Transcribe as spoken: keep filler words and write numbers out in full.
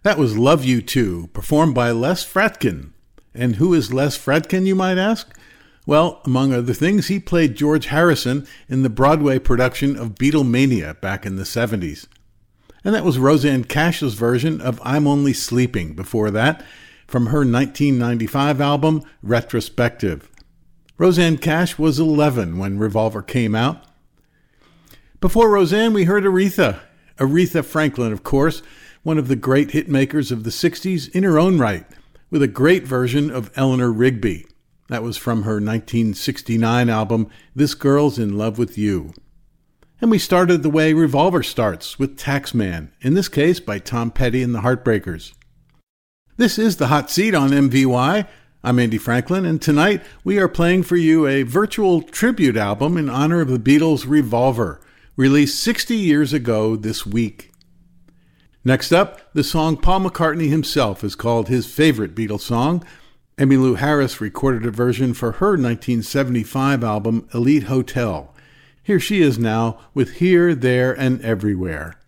That was Love You Too, performed by Les Fratkin. And who is Les Fratkin, you might ask? Well, among other things, he played George Harrison in the Broadway production of Beatlemania back in the seventies. And that was Rosanne Cash's version of I'm Only Sleeping before that, from her nineteen ninety-five album, Retrospective. Rosanne Cash was eleven when Revolver came out. Before Rosanne, we heard Aretha. Aretha Franklin, of course, one of the great hit makers of the sixties in her own right, with a great version of Eleanor Rigby. That was from her nineteen sixty-nine album, This Girl's in Love with You. And we started the way Revolver starts, with Taxman, in this case by Tom Petty and the Heartbreakers. This is The Hot Seat on M V Y. I'm Andy Franklin, and tonight we are playing for you a virtual tribute album in honor of the Beatles' Revolver, released sixty years ago this week. Next up, the song Paul McCartney himself has called his favorite Beatles song. Emmylou Harris recorded a version for her nineteen seventy-five album Elite Hotel. Here she is now with Here, There, and Everywhere.